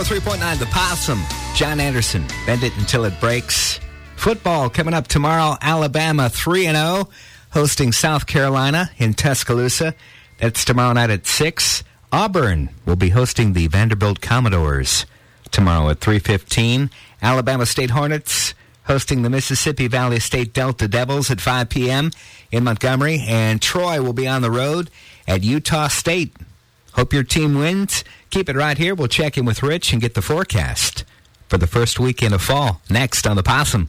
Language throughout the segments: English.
103.9 The Possum. John Anderson. Bend it until it breaks. Football coming up tomorrow. Alabama 3-0. Hosting South Carolina in Tuscaloosa. That's tomorrow night at 6. Auburn will be hosting the Vanderbilt Commodores tomorrow at 3:15. Alabama State Hornets hosting the Mississippi Valley State Delta Devils at 5 p.m. in Montgomery. And Troy will be on the road at Utah State. Hope your team wins. Keep it right here. We'll check in with Rich and get the forecast for the first weekend of fall. Next on The Possum.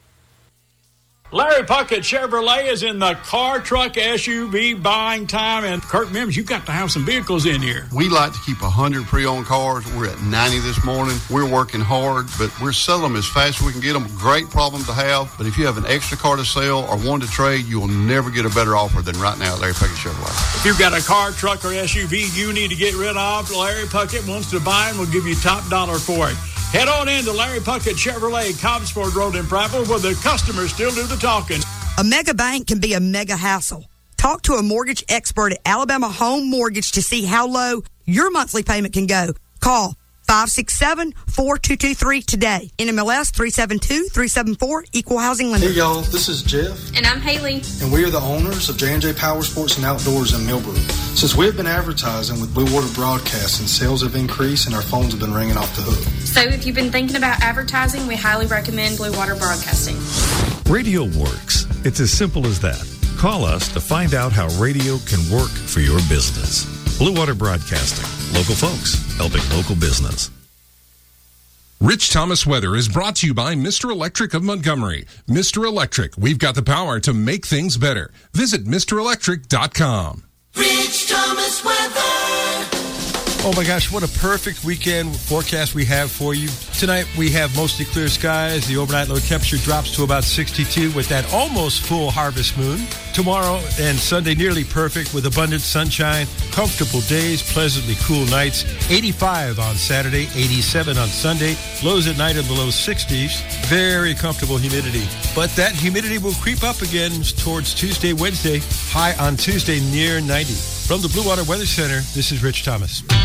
Larry Puckett Chevrolet is in the car, truck, SUV buying time. And Kirk Mims, you've got to have some vehicles in here. We like to keep 100 pre-owned cars. We're at 90 this morning. We're working hard, but we're selling them as fast as we can get them. Great problem to have. But if you have an extra car to sell or one to trade, you will never get a better offer than right now at Larry Puckett Chevrolet. If you've got a car, truck, or SUV you need to get rid of, Larry Puckett wants to buy and will give you top dollar for it. Head on in to Larry Puckett Chevrolet, Cobbsport Road in Prattville, where the customers still do the talking. A mega bank can be a mega hassle. Talk to a mortgage expert at Alabama Home Mortgage to see how low your monthly payment can go. Call 567-4223 today. NMLS 372-374, Equal Housing Lender. Hey, y'all, this is Jeff. And I'm Haley. And we are the owners of J&J Power Sports and Outdoors in Millbrook. Since we have been advertising with Blue Water Broadcasting, sales have increased and our phones have been ringing off the hook. So if you've been thinking about advertising, we highly recommend Blue Water Broadcasting. Radio works. It's as simple as that. Call us to find out how radio can work for your business. Blue Water Broadcasting. Local folks helping local business. Rich Thomas Weather is brought to you by Mr. Electric of Montgomery. Mr. Electric, we've got the power to make things better. Visit MrElectric.com. Rich Thomas Weather. Oh my gosh, what a perfect weekend forecast we have for you. Tonight we have mostly clear skies. The overnight low temperature drops to about 62 with that almost full harvest moon. Tomorrow and Sunday nearly perfect with abundant sunshine, comfortable days, pleasantly cool nights. 85 on Saturday, 87 on Sunday. Lows at night in the low 60s. Very comfortable humidity. But that humidity will creep up again towards Tuesday, Wednesday. High on Tuesday near 90. From the Blue Water Weather Center, this is Rich Thomas.